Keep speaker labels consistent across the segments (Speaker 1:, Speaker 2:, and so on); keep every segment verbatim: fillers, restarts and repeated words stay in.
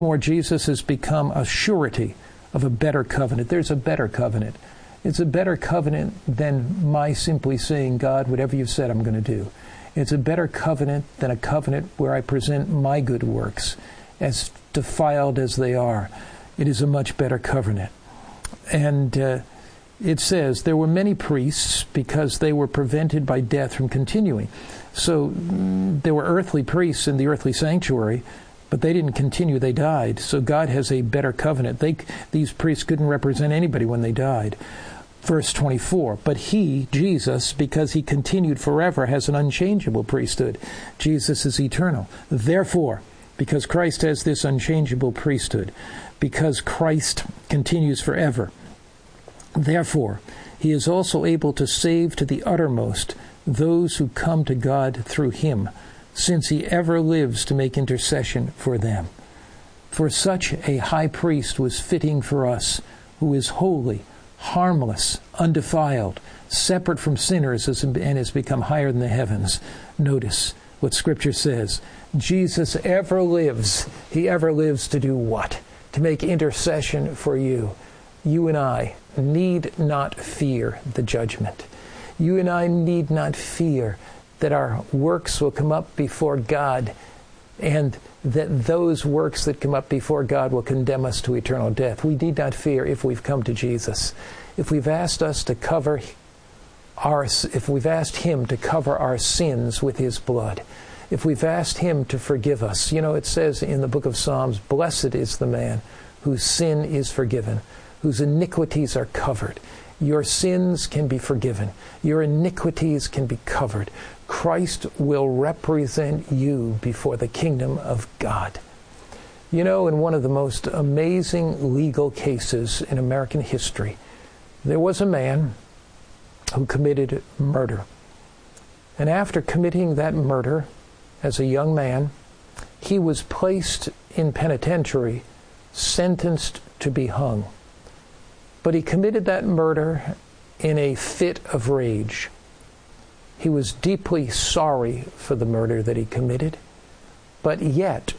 Speaker 1: More, Jesus has become a surety of a better covenant. There's a better covenant. It's a better covenant than my simply saying, God, whatever you've said, I'm going to do. It's a better covenant than a covenant where I present my good works, as defiled as they are. It is a much better covenant. And uh, it says, there were many priests because they were prevented by death from continuing. So mm, there were earthly priests in the earthly sanctuary, but they didn't continue, they died. So God has a better covenant. They, these priests couldn't represent anybody when they died. Verse twenty-four, but he, Jesus, because he continued forever, has an unchangeable priesthood. Jesus is eternal. Therefore, because Christ has this unchangeable priesthood, because Christ continues forever, therefore, he is also able to save to the uttermost those who come to God through him, since he ever lives to make intercession for them. For such a high priest was fitting for us, who is holy, harmless, undefiled, separate from sinners, and has become higher than the heavens. Notice what Scripture says. Jesus ever lives. He ever lives to do what? To make intercession for you. You and I need not fear the judgment. You and I need not fear that our works will come up before God, and that those works that come up before God will condemn us to eternal death. We need not fear if we've come to Jesus. If we've asked us to cover our, if we've asked him to cover our sins with his blood, if we've asked him to forgive us. You know, it says in the book of Psalms, blessed is the man whose sin is forgiven, whose iniquities are covered. Your sins can be forgiven. Your iniquities can be covered. Christ will represent you before the kingdom of God. You know, in one of the most amazing legal cases in American history, there was a man who committed murder. And after committing that murder, as a young man, he was placed in penitentiary, sentenced to be hung. But he committed that murder in a fit of rage. He was deeply sorry for the murder that he committed, but yet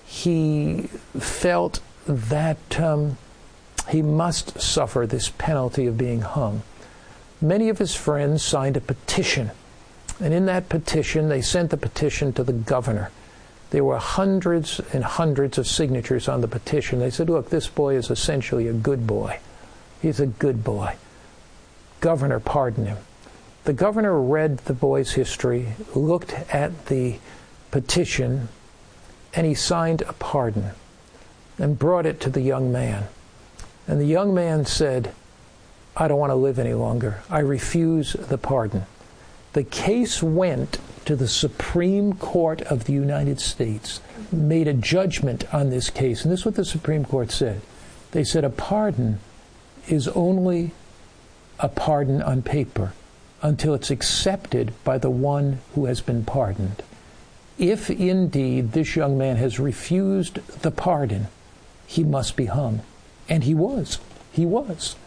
Speaker 1: he felt that um, he must suffer this penalty of being hung. Many of his friends signed a petition, and in that petition, they sent the petition to the governor. There were hundreds and hundreds of signatures on the petition. They said, look, this boy is essentially a good boy. He's a good boy. Governor, pardon him. The governor read the boy's history, looked at the petition, and he signed a pardon and brought it to the young man. And the young man said, I don't want to live any longer. I refuse the pardon. The case went to the Supreme Court of the United States, made a judgment on this case. And this is what the Supreme Court said. They said a pardon is only a pardon on paper until it's accepted by the one who has been pardoned. If indeed this young man has refused the pardon, he must be hung. And he was. He was.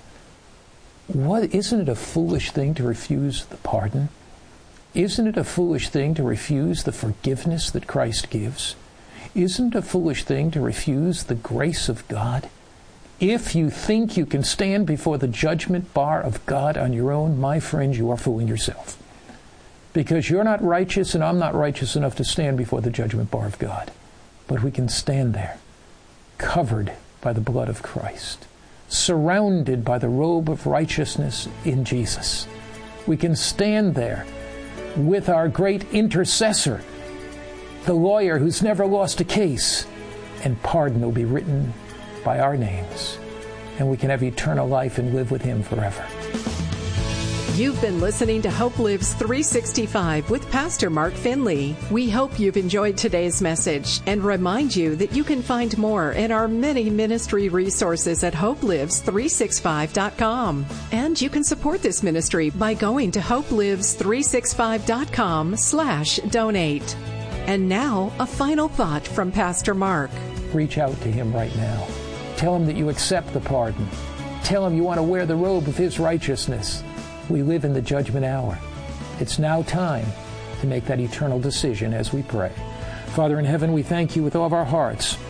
Speaker 1: What, isn't it a foolish thing to refuse the pardon? Isn't it a foolish thing to refuse the forgiveness that Christ gives? Isn't it a foolish thing to refuse the grace of God? If you think you can stand before the judgment bar of God on your own, my friend, you are fooling yourself. Because you're not righteous and I'm not righteous enough to stand before the judgment bar of God. But we can stand there, covered by the blood of Christ, surrounded by the robe of righteousness in Jesus. We can stand there with our great intercessor, the lawyer who's never lost a case, and pardon will be written by our names, and we can have eternal life and live with him forever.
Speaker 2: You've been listening to Hope Lives three sixty-five with Pastor Mark Finley. We hope you've enjoyed today's message and remind you that you can find more in our many ministry resources at hope lives three sixty-five dot com. And you can support this ministry by going to hope lives three sixty-five dot com slash donate. And now, a final thought from Pastor Mark.
Speaker 1: Reach out to him right now. Tell him that you accept the pardon. Tell him you want to wear the robe of his righteousness. We live in the judgment hour. It's now time to make that eternal decision as we pray. Father in heaven, we thank you with all of our hearts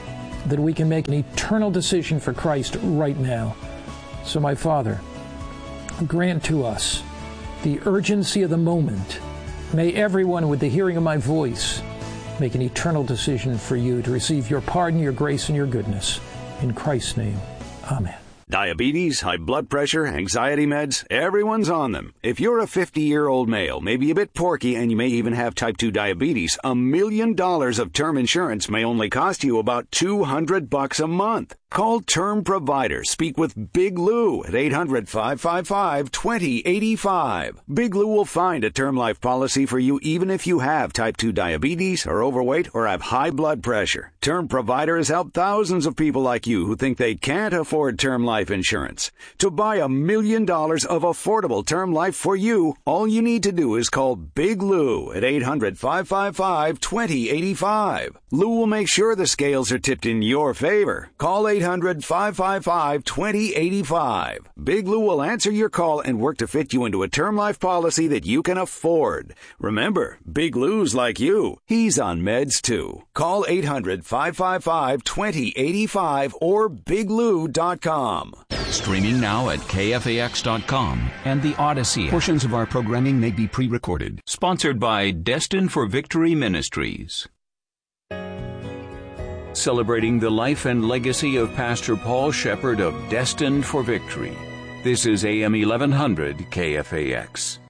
Speaker 1: that we can make an eternal decision for Christ right now. So, my Father, grant to us the urgency of the moment. May everyone with the hearing of my voice make an eternal decision for you to receive your pardon, your grace, and your goodness. In Christ's name, amen.
Speaker 3: Diabetes, high blood pressure, anxiety meds, everyone's on them. If you're a fifty-year-old male, maybe a bit porky, and you may even have type two diabetes, a million dollars of term insurance may only cost you about two hundred bucks a month. Call Term Provider. Speak with Big Lou at eight hundred, five five five, two zero eight five. Big Lou will find a term life policy for you even if you have type two diabetes, are overweight, or have high blood pressure. Term Provider has helped thousands of people like you who think they can't afford term life insurance. To buy a million dollars of affordable term life for you, all you need to do is call Big Lou at eight hundred, five five five, two zero eight five. Lou will make sure the scales are tipped in your favor. Call eight hundred, five five five, two zero eight five. Big Lou will answer your call and work to fit you into a term life policy that you can afford. Remember, Big Lou's like you. He's on meds too. Call eight hundred, five five five, two zero eight five or big lou dot com.
Speaker 4: Streaming now at K F A X dot com and the Odyssey app. Portions of our programming may be pre-recorded. Sponsored by Destined for Victory Ministries. Celebrating the life and legacy of Pastor Paul Shepherd of Destined for Victory. This is A M eleven hundred K F A X.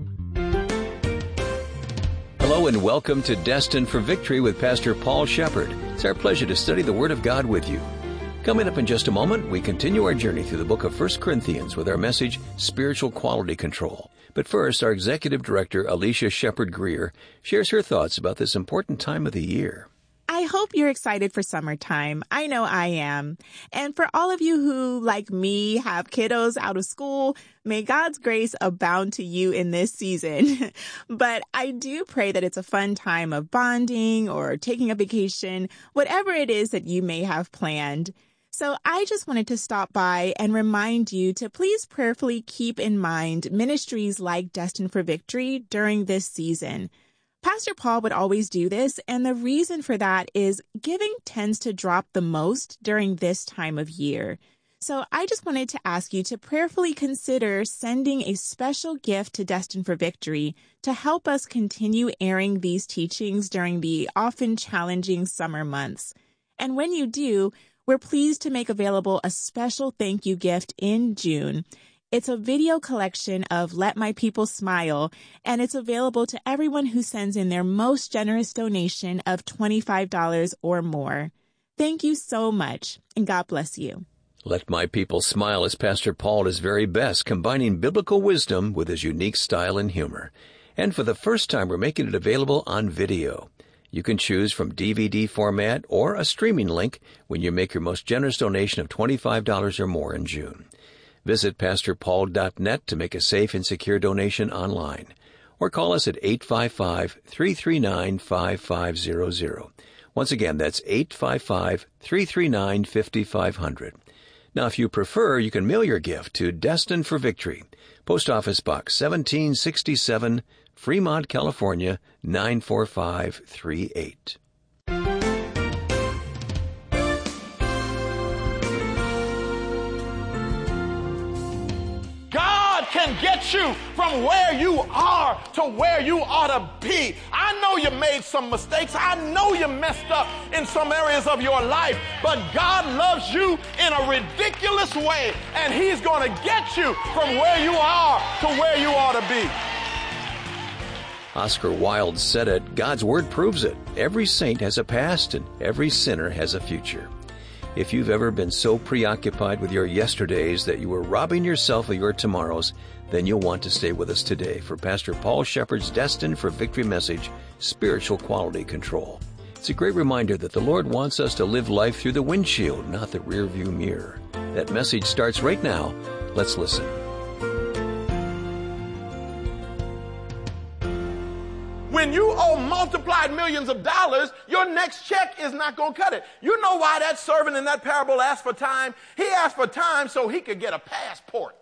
Speaker 5: Hello and welcome to Destined for Victory with Pastor Paul Shepherd. It's our pleasure to study the Word of God with you. Coming up in just a moment, we continue our journey through the book of First Corinthians with our message, Spiritual Quality Control. But first, our Executive Director, Alicia Shepard-Greer, shares her thoughts about this important time of the year.
Speaker 6: I hope you're excited for summertime. I know I am. And for all of you who, like me, have kiddos out of school, may God's grace abound to you in this season. But I do pray that it's a fun time of bonding or taking a vacation, whatever it is that you may have planned. So I just wanted to stop by and remind you to please prayerfully keep in mind ministries like Destined for Victory during this season. Pastor Paul would always do this, and the reason for that is giving tends to drop the most during this time of year. So I just wanted to ask you to prayerfully consider sending a special gift to Destined for Victory to help us continue airing these teachings during the often challenging summer months. And when you do, we're pleased to make available a special thank you gift in June. It's a video collection of Let My People Smile, and it's available to everyone who sends in their most generous donation of twenty-five dollars or more. Thank you so much, and God bless you.
Speaker 5: Let My People Smile is Pastor Paul at his very best, combining biblical wisdom with his unique style and humor. And for the first time, we're making it available on video. You can choose from D V D format or a streaming link when you make your most generous donation of twenty-five dollars or more in June. Visit pastor paul dot net to make a safe and secure donation online. Or call us at eight five five, three three nine, five five zero zero. Once again, that's eight five five, three three nine, five five zero zero. Now, if you prefer, you can mail your gift to Destined for Victory, Post Office Box seventeen sixty-seven, Fremont, California, nine four five three eight.
Speaker 7: God can get you from where you are to where you ought to be. I know you made some mistakes. I know you messed up in some areas of your life, but God loves you in a ridiculous way, and He's going to get you from where you are to where you ought to be.
Speaker 5: Oscar Wilde said it, God's Word proves it. Every saint has a past and every sinner has a future. If you've ever been so preoccupied with your yesterdays that you were robbing yourself of your tomorrows, then you'll want to stay with us today for Pastor Paul Shepherd's Destined for Victory message, Spiritual Quality Control. It's a great reminder that the Lord wants us to live life through the windshield, not the rearview mirror. That message starts right now. Let's listen.
Speaker 7: When you owe multiplied millions of dollars, your next check is not going to cut it. You know why that servant in that parable asked for time? He asked for time so he could get a passport.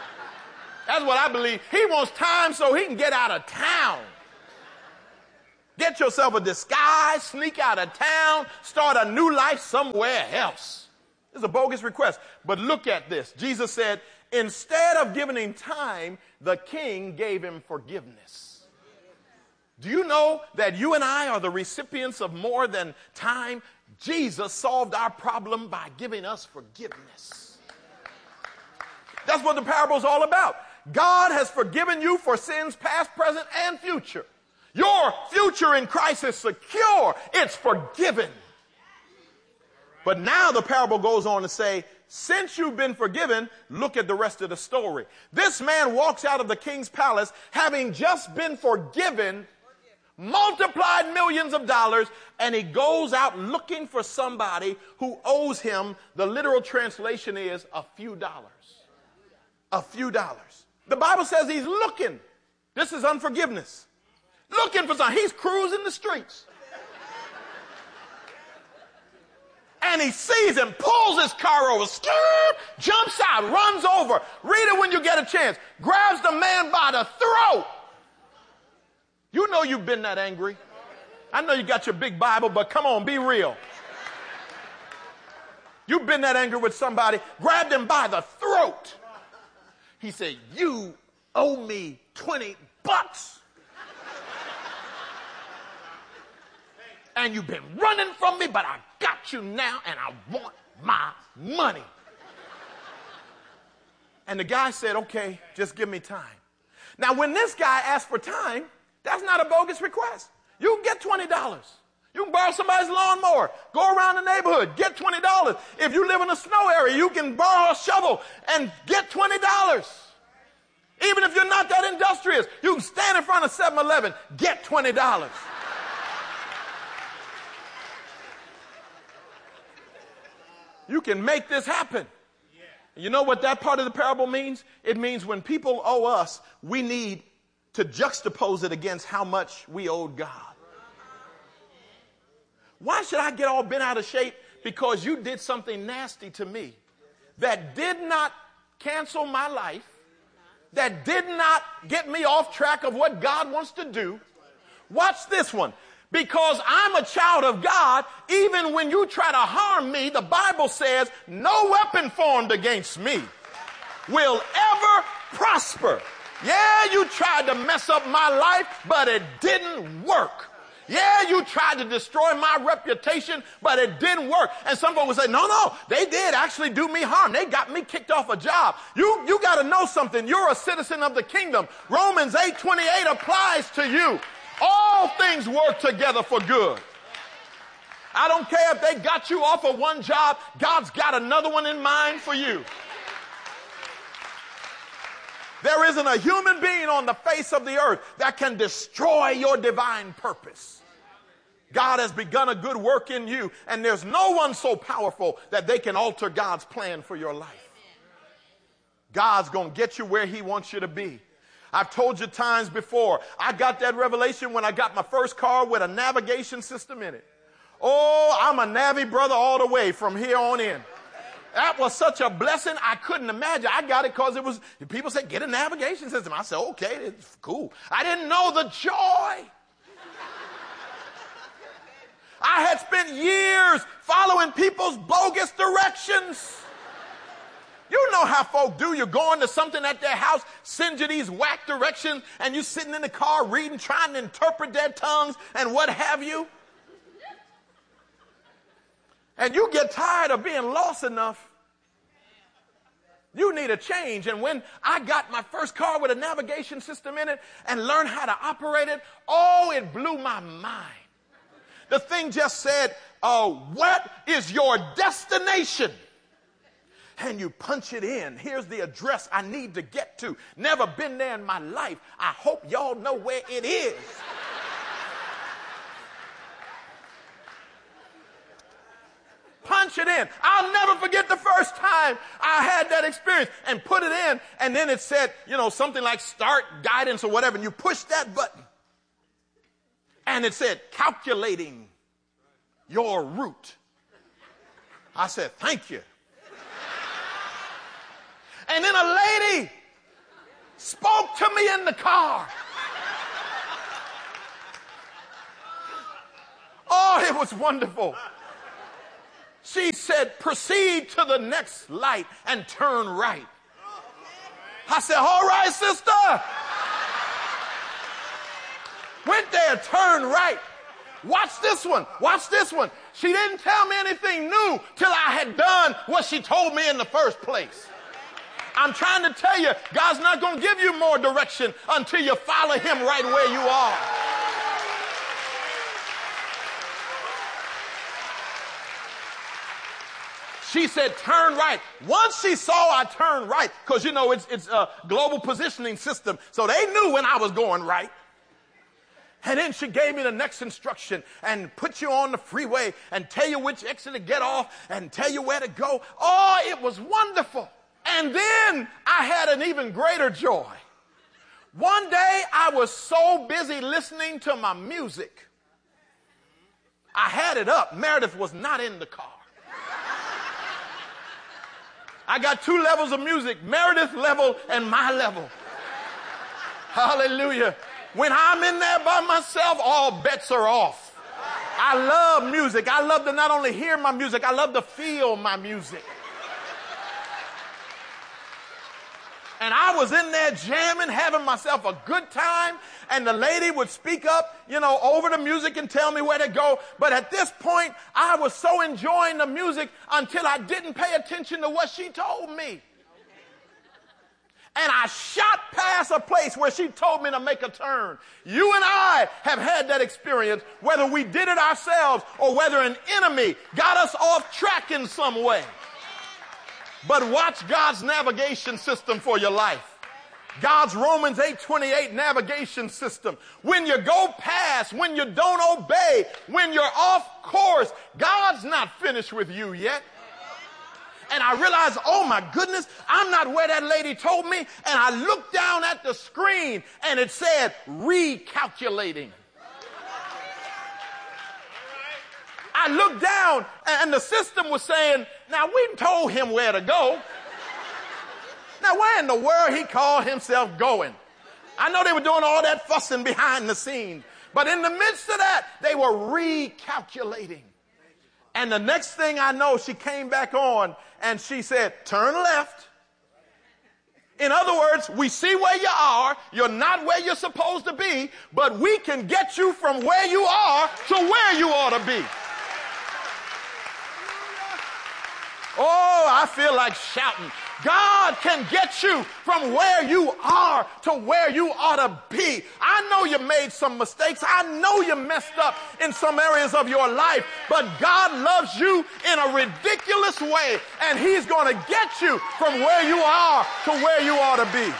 Speaker 7: That's what I believe. He wants time so he can get out of town. Get yourself a disguise, sneak out of town, start a new life somewhere else. It's a bogus request. But look at this. Jesus said, instead of giving him time, the king gave him forgiveness. Do you know that you and I are the recipients of more than time? Jesus solved our problem by giving us forgiveness. That's what the parable is all about. God has forgiven you for sins past, present, and future. Your future in Christ is secure. It's forgiven. But now the parable goes on to say, since you've been forgiven, look at the rest of the story. This man walks out of the king's palace having just been forgiven, multiplied millions of dollars, and he goes out looking for somebody who owes him. The literal translation is a few dollars. A few dollars. The Bible says he's looking. This is unforgiveness. Looking for something. He's cruising the streets. And he sees him, pulls his car over, skirp, jumps out, runs over. Read it when you get a chance. Grabs the man by the throat. You know you've been that angry. I know you got your big Bible, but come on, be real. You've been that angry with somebody. Grabbed him by the throat. He said, you owe me twenty bucks. And you've been running from me, but I got you now, and I want my money. And the guy said, okay, just give me time. Now, when this guy asked for time, that's not a bogus request. You can get twenty dollars. You can borrow somebody's lawnmower. Go around the neighborhood, get twenty dollars. If you live in a snow area, you can borrow a shovel and get twenty dollars. Even if you're not that industrious, you can stand in front of seven eleven, get twenty dollars. You can make this happen. You know what that part of the parable means? It means when people owe us, we need to juxtapose it against how much we owed God. Why should I get all bent out of shape? Because you did something nasty to me that did not cancel my life, that did not get me off track of what God wants to do. Watch this one. Because I'm a child of God, even when you try to harm me, the Bible says, no weapon formed against me will ever prosper. Yeah, you tried to mess up my life, but it didn't work. Yeah, you tried to destroy my reputation, but it didn't work. And some folks would say, no, no, they did actually do me harm. They got me kicked off a job. You, you got to know something. You're a citizen of the kingdom. Romans eight twenty-eight applies to you. All things work together for good. I don't care if they got you off of one job. God's got another one in mind for you. There isn't a human being on the face of the earth that can destroy your divine purpose. God has begun a good work in you, and there's no one so powerful that they can alter God's plan for your life. God's going to get you where he wants you to be. I've told you times before, I got that revelation when I got my first car with a navigation system in it. Oh, I'm a Navy brother all the way from here on in. That was such a blessing, I couldn't imagine. I got it because it was, people said, get a navigation system. I said, okay, it's cool. I didn't know the joy. I had spent years following people's bogus directions. You know how folk do. You're going to something at their house, send you these whack directions, and you're sitting in the car reading, trying to interpret their tongues and what have you. And you get tired of being lost enough. You need a change. And when I got my first car with a navigation system in it and learned how to operate it, oh, it blew my mind. The thing just said, oh, what is your destination? And you punch it in. Here's the address I need to get to. Never been there in my life. I hope y'all know where it is. Punch it in. I'll never forget the first time I had that experience and put it in, and then it said, you know, something like start guidance or whatever, and you push that button. And it said, calculating your route. I said, thank you. And then a lady spoke to me in the car. Oh, it was wonderful. She said, proceed to the next light and turn right. I said, all right, sister. Went there, turned right. Watch this one. Watch this one. She didn't tell me anything new till I had done what she told me in the first place. I'm trying to tell you, God's not going to give you more direction until you follow him right where you are. She said, turn right. Once she saw I turned right, because, you know, it's, it's a global positioning system, so they knew when I was going right. And then she gave me the next instruction and put you on the freeway and tell you which exit to get off and tell you where to go. Oh, it was wonderful. And then I had an even greater joy. One day I was so busy listening to my music. I had it up. Meredith was not in the car. I got two levels of music, Meredith level and my level. Hallelujah. When I'm in there by myself, all bets are off. I love music. I love to not only hear my music, I love to feel my music. And I was in there jamming, having myself a good time, and the lady would speak up, you know, over the music and tell me where to go. But at this point, I was so enjoying the music until I didn't pay attention to what she told me. And I shot past a place where she told me to make a turn. You and I have had that experience, whether we did it ourselves or whether an enemy got us off track in some way. But watch God's navigation system for your life. God's Romans eight twenty-eight navigation system. When you go past, when you don't obey, when you're off course, God's not finished with you yet. And I realized, oh my goodness, I'm not where that lady told me. And I looked down at the screen and it said recalculating. I looked down and the system was saying, now we told him where to go. Now where in the world he called himself going? I know they were doing all that fussing behind the scenes, but in the midst of that, they were recalculating. And the next thing I know, she came back on and she said, turn left. In other words, we see where you are. You're not where you're supposed to be, but we can get you from where you are to where you ought to be. Oh, I feel like shouting. God can get you from where you are to where you ought to be. I know you made some mistakes. I know you messed up in some areas of your life, but God loves you in a ridiculous way, and he's going to get you from where you are to where you ought to be.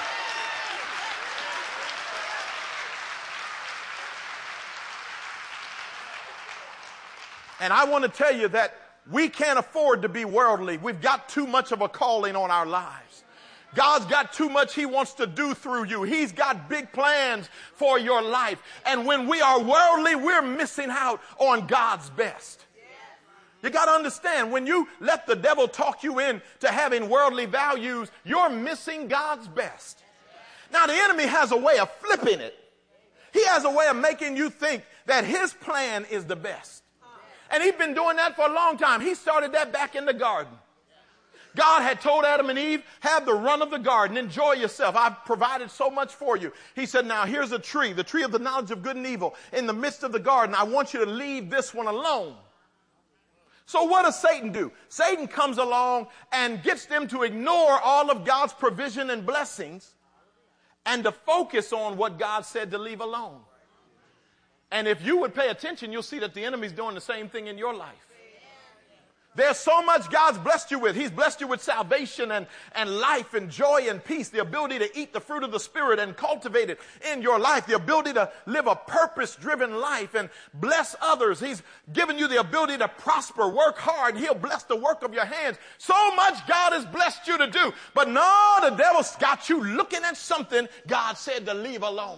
Speaker 7: And I want to tell you that we can't afford to be worldly. We've got too much of a calling on our lives. God's got too much he wants to do through you. He's got big plans for your life. And when we are worldly, we're missing out on God's best. You got to understand, when you let the devil talk you into having worldly values, you're missing God's best. Now, the enemy has a way of flipping it. He has a way of making you think that his plan is the best. And he's been doing that for a long time. He started that back in the garden. God had told Adam and Eve, have the run of the garden. Enjoy yourself. I've provided so much for you. He said, now here's a tree, the tree of the knowledge of good and evil. In the midst of the garden, I want you to leave this one alone. So what does Satan do? Satan comes along and gets them to ignore all of God's provision and blessings and to focus on what God said to leave alone. And if you would pay attention, you'll see that the enemy's doing the same thing in your life. There's so much God's blessed you with. He's blessed you with salvation and, and life and joy and peace, the ability to eat the fruit of the Spirit and cultivate it in your life, the ability to live a purpose-driven life and bless others. He's given you the ability to prosper, work hard, and he'll bless the work of your hands. So much God has blessed you to do. But no, the devil's got you looking at something God said to leave alone.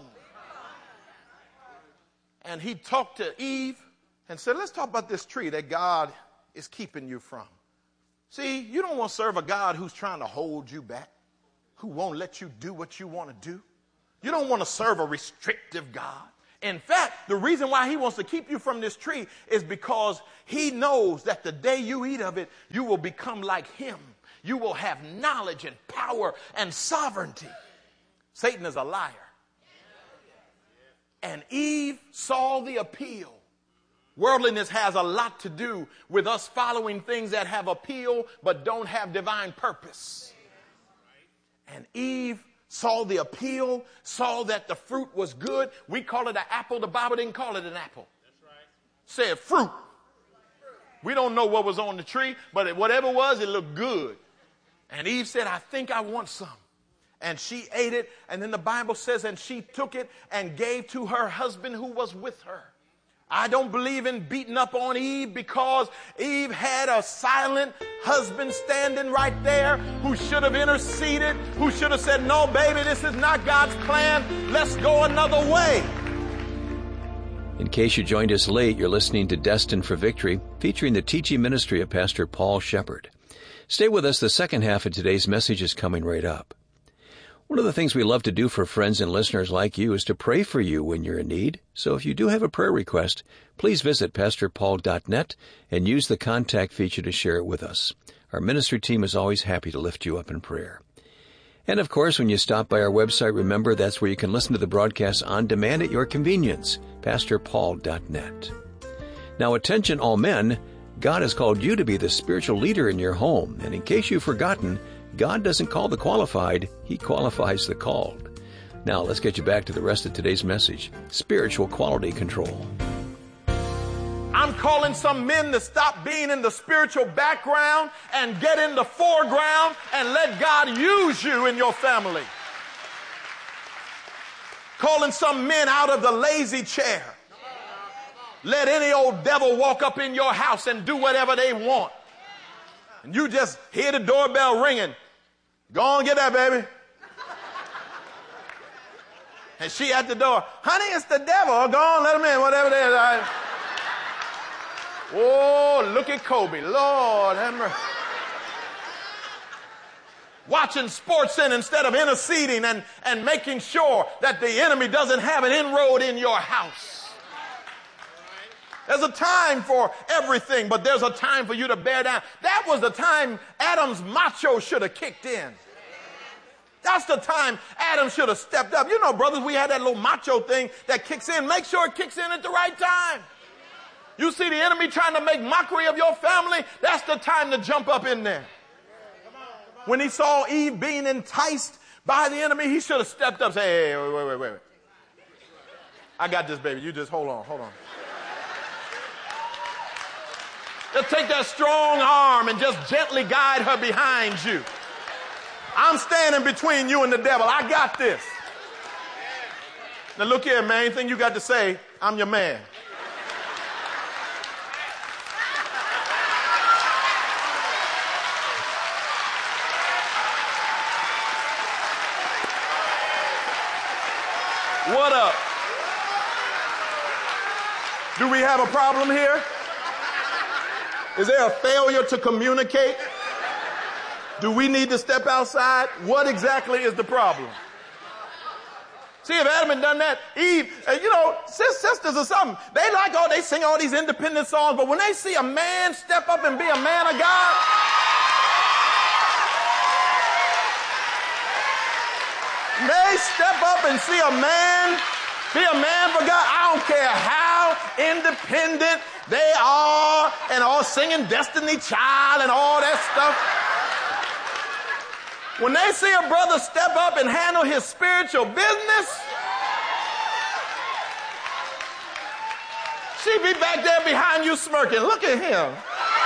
Speaker 7: And he talked to Eve and said, let's talk about this tree that God is keeping you from. See, you don't want to serve a God who's trying to hold you back, who won't let you do what you want to do. You don't want to serve a restrictive God. In fact, the reason why he wants to keep you from this tree is because he knows that the day you eat of it, you will become like him. You will have knowledge and power and sovereignty. Satan is a liar. And Eve saw the appeal. Worldliness has a lot to do with us following things that have appeal but don't have divine purpose. And Eve saw the appeal, saw that the fruit was good. We call it an apple. The Bible didn't call it an apple. That's right. Said fruit. We don't know what was on the tree, but whatever it was, it looked good. And Eve said, I think I want some. And she ate it. And then the Bible says, and she took it and gave to her husband who was with her. I don't believe in beating up on Eve because Eve had a silent husband standing right there who should have interceded, who should have said, no, baby, this is not God's plan. Let's go another way.
Speaker 5: In case you joined us late, you're listening to Destined for Victory, featuring the teaching ministry of Pastor Paul Shepherd. Stay with us. The second half of today's message is coming right up. One of the things we love to do for friends and listeners like you is to pray for you when you're in need. So if you do have a prayer request, please visit pastor paul dot net and use the contact feature to share it with us. Our ministry team is always happy to lift you up in prayer. And of course, when you stop by our website, remember that's where you can listen to the broadcast on demand at your convenience, pastor paul dot net. Now, attention all men, God has called you to be the spiritual leader in your home. And in case you've forgotten, God doesn't call the qualified, He qualifies the called. Now, let's get you back to the rest of today's message, Spiritual Quality Control.
Speaker 7: I'm calling some men to stop being in the spiritual background and get in the foreground and let God use you in your family. Calling some men out of the lazy chair. Let any old devil walk up in your house and do whatever they want. And you just hear the doorbell ringing. Go on, get that, baby. And she at the door. Honey, it's the devil. Go on, let him in, whatever it is. All right. Oh, look at Kobe. Lord have mercy. Watching sports in instead of interceding and, and making sure that the enemy doesn't have an inroad in your house. There's a time for everything, but there's a time for you to bear down. That was the time Adam's macho should have kicked in. That's the time Adam should have stepped up. You know, brothers, we had that little macho thing that kicks in. Make sure it kicks in at the right time. You see the enemy trying to make mockery of your family, that's the time to jump up in there. When he saw Eve being enticed by the enemy, he should have stepped up and said, hey, wait, wait, wait, wait. I got this, baby. You just hold on, hold on. Just take that strong arm and just gently guide her behind you. I'm standing between you and the devil. I got this. Now look here, man. Anything you got to say, I'm your man. What up? Do we have a problem here? Is there a failure to communicate? Do we need to step outside? What exactly is the problem? See, if Adam had done that, Eve, uh, you know, sisters or something, they like all, they sing all these independent songs, but when they see a man step up and be a man of God, they step up and see a man, be a man for God. I don't care how independent they are and all singing Destiny Child and all that stuff. When they see a brother step up and handle his spiritual business, she be back there behind you smirking. Look at him.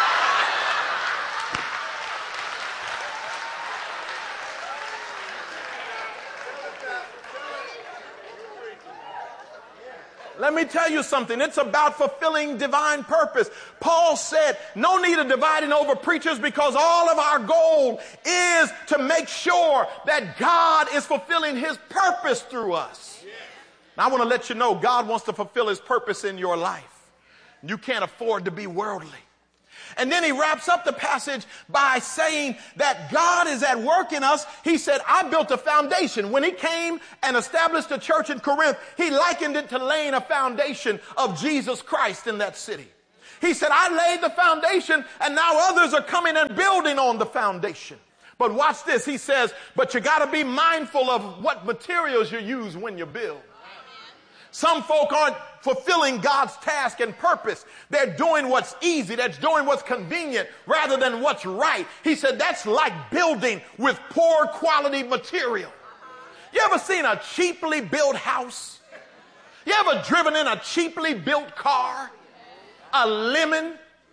Speaker 7: Let me tell you something. It's about fulfilling divine purpose. Paul said, no need of dividing over preachers because all of our goal is to make sure that God is fulfilling his purpose through us. Yeah. Now, I want to let you know God wants to fulfill his purpose in your life. You can't afford to be worldly. And then he wraps up the passage by saying that God is at work in us. He said, I built a foundation. When he came and established a church in Corinth, he likened it to laying a foundation of Jesus Christ in that city. He said, I laid the foundation and now others are coming and building on the foundation. But watch this. He says, but you got to be mindful of what materials you use when you build. Some folk aren't fulfilling God's task and purpose. They're doing what's easy. They're doing what's convenient rather than what's right. He said that's like building with poor quality material. You ever seen a cheaply built house? You ever driven in a cheaply built car? A lemon?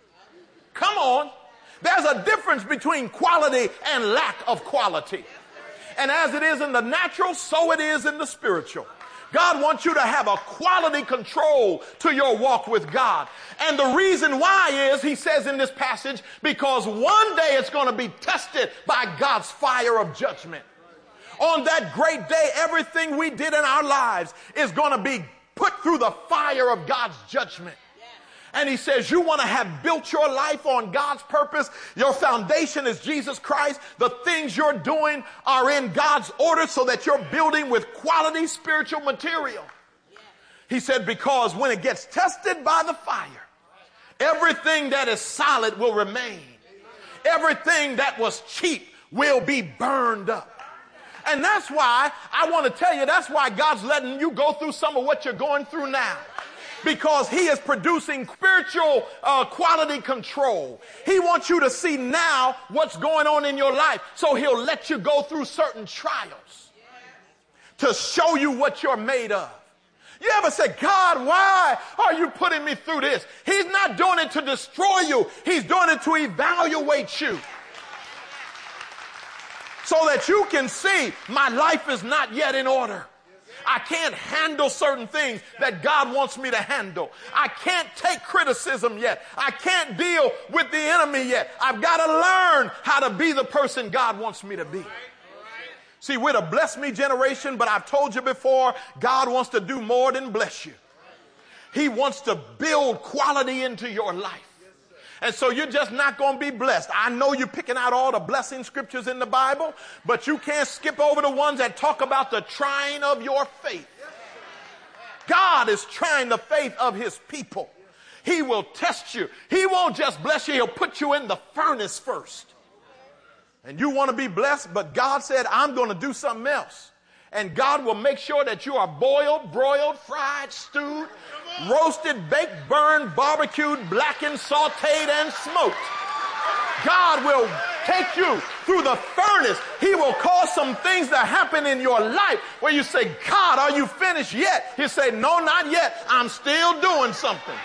Speaker 7: Come on. There's a difference between quality and lack of quality. And as it is in the natural, so it is in the spiritual. God wants you to have a quality control to your walk with God. And the reason why is, he says in this passage, because one day it's going to be tested by God's fire of judgment. On that great day, everything we did in our lives is going to be put through the fire of God's judgment. And he says, you want to have built your life on God's purpose. Your foundation is Jesus Christ. The things you're doing are in God's order so that you're building with quality spiritual material. He said, because when it gets tested by the fire, everything that is solid will remain. Everything that was cheap will be burned up. And that's why I want to tell you, that's why God's letting you go through some of what you're going through now. Because he is producing spiritual uh, quality control. He wants you to see now what's going on in your life. So he'll let you go through certain trials to show you what you're made of. You ever say, God, why are you putting me through this? He's not doing it to destroy you. He's doing it to evaluate you. So that you can see my life is not yet in order. I can't handle certain things that God wants me to handle. I can't take criticism yet. I can't deal with the enemy yet. I've got to learn how to be the person God wants me to be. See, we're the bless me generation, but I've told you before, God wants to do more than bless you. He wants to build quality into your life. And so you're just not going to be blessed. I know you're picking out all the blessing scriptures in the Bible, but you can't skip over the ones that talk about the trying of your faith. God is trying the faith of his people. He will test you. He won't just bless you. He'll put you in the furnace first. And you want to be blessed, but God said, I'm going to do something else. And God will make sure that you are boiled, broiled, fried, stewed, roasted, baked, burned, barbecued, blackened, sauteed, and smoked. God will take you through the furnace. He will cause some things to happen in your life where you say, God, are you finished yet? He'll say, no, not yet. I'm still doing something.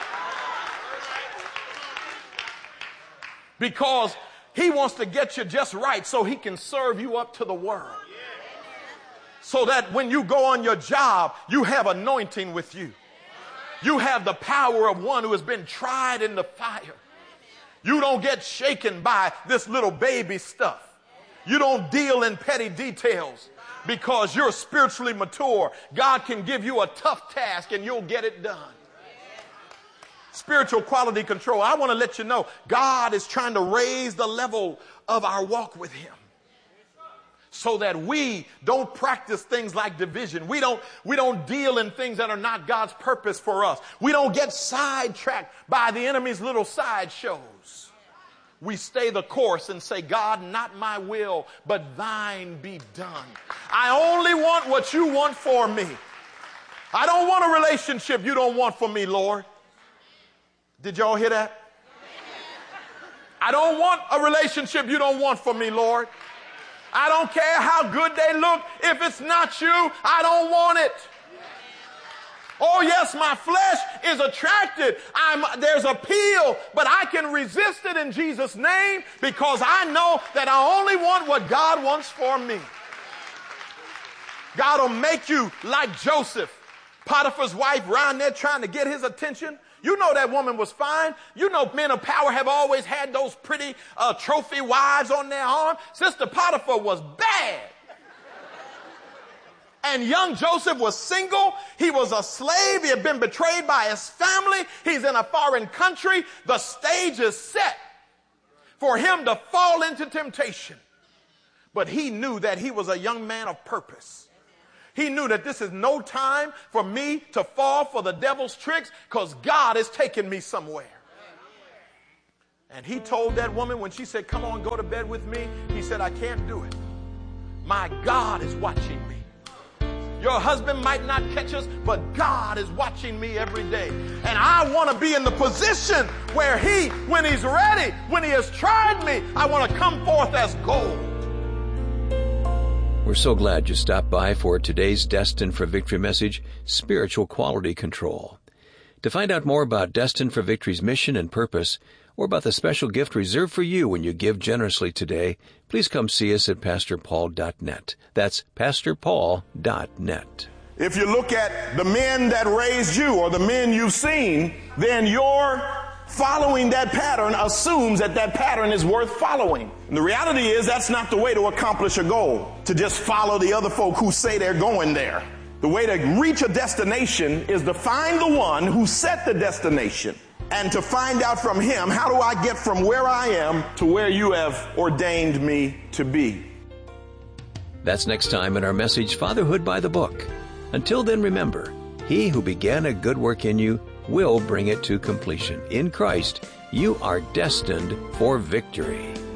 Speaker 7: Because he wants to get you just right so he can serve you up to the world. So that when you go on your job, you have anointing with you. You have the power of one who has been tried in the fire. You don't get shaken by this little baby stuff. You don't deal in petty details because you're spiritually mature. God can give you a tough task and you'll get it done. Spiritual quality control. I want to let you know God is trying to raise the level of our walk with him. So that we don't practice things like division. We don't, we don't deal in things that are not God's purpose for us. We don't get sidetracked by the enemy's little sideshows. We stay the course and say, God, not my will, but thine be done. I only want what you want for me. I don't want a relationship you don't want for me, Lord. Did y'all hear that? I don't want a relationship you don't want for me, Lord. I don't care how good they look. If it's not you, I don't want it. Oh, yes, my flesh is attracted. I'm, there's appeal, but I can resist it in Jesus' name because I know that I only want what God wants for me. God will make you like Joseph, Potiphar's wife, around there trying to get his attention. You know that woman was fine. You know men of power have always had those pretty uh, trophy wives on their arm. Sister Potiphar was bad. And young Joseph was single. He was a slave. He had been betrayed by his family. He's in a foreign country. The stage is set. for him to fall into temptation. But he knew that he was a young man of purpose. He knew that this is no time for me to fall for the devil's tricks, because God is taking me somewhere. And he told that woman when she said, come on, go to bed with me. He said, I can't do it. My God is watching me. Your husband might not catch us, but God is watching me every day. And I want to be in the position where he, when he's ready, when he has tried me, I want to come forth as gold.
Speaker 5: We're so glad you stopped by for today's Destined for Victory message, Spiritual Quality Control. To find out more about Destined for Victory's mission and purpose, or about the special gift reserved for you when you give generously today, please come see us at pastor paul dot net. That's pastor paul dot net.
Speaker 7: If you look at the men that raised you or the men you've seen, then your following that pattern assumes that that pattern is worth following. And the reality is that's not the way to accomplish a goal, to just follow the other folk who say they're going there. The way to reach a destination is to find the one who set the destination and to find out from him, how do I get from where I am to where you have ordained me to be?
Speaker 5: That's next time in our message, Fatherhood by the Book. Until then, remember, he who began a good work in you will bring it to completion. In Christ, you are destined for victory.